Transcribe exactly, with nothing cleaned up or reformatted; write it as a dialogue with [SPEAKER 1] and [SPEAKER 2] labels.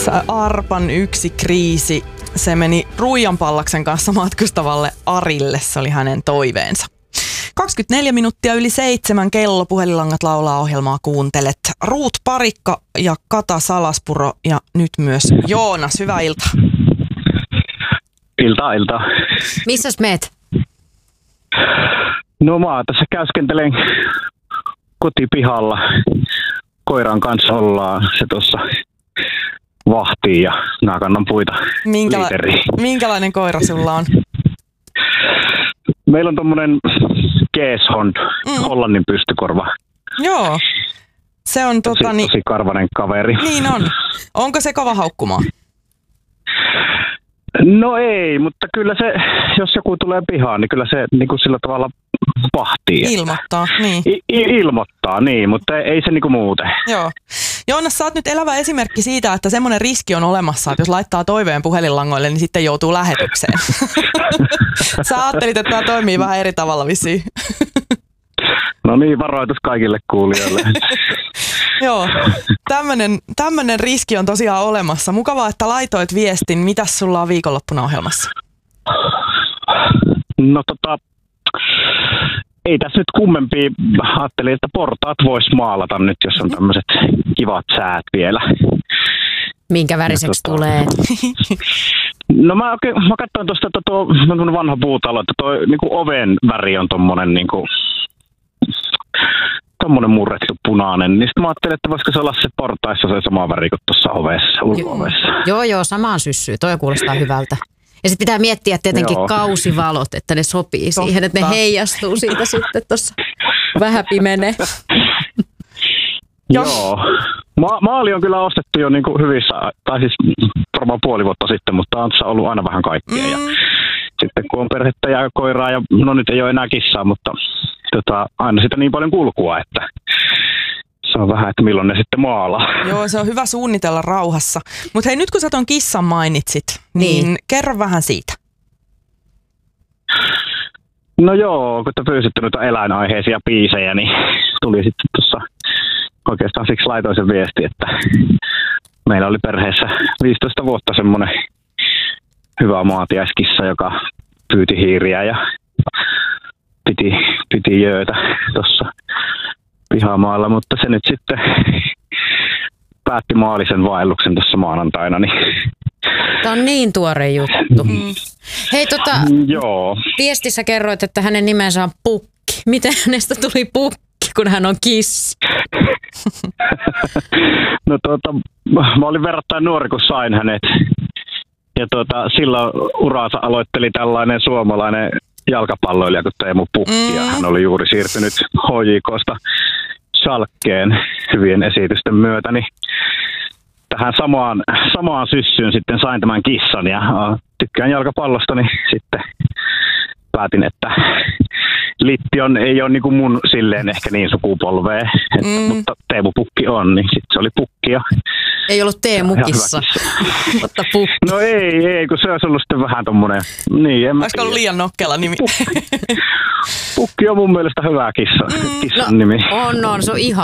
[SPEAKER 1] Arpan yksi kriisi. Se meni Ruijan Pallaksen kanssa matkustavalle Arille. Se oli hänen toiveensa. kaksikymmentäneljä minuuttia yli seitsemän kello. Puhelinlangat laulaa -ohjelmaa kuuntelet. Ruut Parikka ja Kata Salaspuro ja nyt myös Joonas. Hyvää iltaa.
[SPEAKER 2] Iltaa, iltaa.
[SPEAKER 3] Missäs meet?
[SPEAKER 2] No mä tässä käyskentelen kotipihalla. Koiran kanssa ollaan, se tuossa vahtii ja mä kannan puita
[SPEAKER 1] Minkäla-
[SPEAKER 2] liiteriin.
[SPEAKER 1] Minkälainen koira sulla on?
[SPEAKER 2] Meillä on tommonen Keeshond, mm. Hollannin pystykorva.
[SPEAKER 1] Joo, se on
[SPEAKER 2] tosi,
[SPEAKER 1] tota niin...
[SPEAKER 2] tosi karvanen kaveri.
[SPEAKER 1] Niin on. Onko se kova haukkumaan?
[SPEAKER 2] No ei, mutta kyllä se, jos joku tulee pihaan, niin kyllä se niin kuin sillä tavalla vahtii.
[SPEAKER 1] Ilmoittaa, niin.
[SPEAKER 2] I- ilmoittaa, niin, mutta ei se niinku muuten.
[SPEAKER 1] Joo. Joonas, sä oot nyt elävä esimerkki siitä, että semmoinen riski on olemassa, että jos laittaa toiveen puhelinlangoille, niin sitten joutuu lähetykseen. Sä ajattelit, että tämä toimii vähän eri tavalla vissiin.
[SPEAKER 2] No niin, varoitus kaikille kuulijoille.
[SPEAKER 1] Joo, tämmönen, tämmönen riski on tosiaan olemassa. Mukavaa, että laitoit viestin. Mitäs sulla on viikonloppuna ohjelmassa?
[SPEAKER 2] No tota, ei tässä nyt kummempia. Ajattelin, että portaat vois maalata nyt, jos on tämmöiset kivat säät vielä.
[SPEAKER 3] Minkä väriseksi
[SPEAKER 2] tota,
[SPEAKER 3] tulee?
[SPEAKER 2] No mä, oikein, mä katsoin tuosta, että tuo on vanha puutalo, että tuo niinku oven väri on tommonen niinku... tommonen murrettu punainen, niin sitten mä ajattelin, että voisiko se olla se portaissa se sama väri kuin tuossa ovessa, ulko-ovessa.
[SPEAKER 3] Joo, joo, samaan syssyy. Toi kuulostaa hyvältä. Ja sitten pitää miettiä tietenkin joo. kausivalot, että ne sopii Totta. siihen, että ne heijastuu siitä sitten tuossa vähän pimenee.
[SPEAKER 2] Joo. Ma- maali on kyllä ostettu jo niinku hyvissä, tai siis varmaan puoli vuotta sitten, mutta on ollut aina vähän kaikkea. Mm. Ja sitten kun on perhettä ja koiraa, ja no nyt ei ole enää kissaa, mutta tota, aina sitä niin paljon kulkua, että se on vähän, että milloin ne sitten maalaa.
[SPEAKER 1] Joo, se on hyvä suunnitella rauhassa. Mutta hei, nyt kun sä ton kissan mainitsit, niin, niin kerro vähän siitä.
[SPEAKER 2] No joo, kun te pyysitte noita eläinaiheisia biisejä, niin tuli sitten tuossa oikeastaan siksi laitoin sen viesti, että meillä oli perheessä viisitoista vuotta semmoinen hyvä maatiaiskissa, joka pyyti hiiriä ja piti, piti jöötä tuossa pihamaalla, mutta se nyt sitten päätti maallisen vaelluksen tuossa maanantaina. Niin
[SPEAKER 3] tämä on niin tuore juttu. Mm. Hei, tota,
[SPEAKER 2] joo.
[SPEAKER 3] viestissä kerroit, että hänen nimensä on Pukki. Miten hänestä tuli Pukki, kun hän on kissi?
[SPEAKER 2] No tuota, mä olin verrattain nuori, kun sain hänet. Ja tuota, silloin uraansa aloitteli tällainen suomalainen jalkapalloilija kuin Teemu Pukki. Mm. Ja hän oli juuri siirtynyt H J K:sta Schalkeen hyvien esitysten myötä. Niin tähän samaan, samaan syssyyn sitten sain tämän kissan ja tykkään jalkapallosta, niin sitten päätin, että Littion ei ole niin kuin mun silleen ehkä niin sukupolvea, että, mm. mutta Teemu Pukki on, niin sitten se oli Pukki. Ja
[SPEAKER 3] ei ollut Teemu kissa, mutta Pukki.
[SPEAKER 2] No ei, ei, kun se olisi ollut sitten vähän tommonen, niin en mä
[SPEAKER 1] olisiko ollut liian nokkela nimi?
[SPEAKER 2] Pukki, Pukki on mun mielestä hyvä kissa, kissan
[SPEAKER 3] no,
[SPEAKER 2] nimi.
[SPEAKER 3] On, on, se on ihana.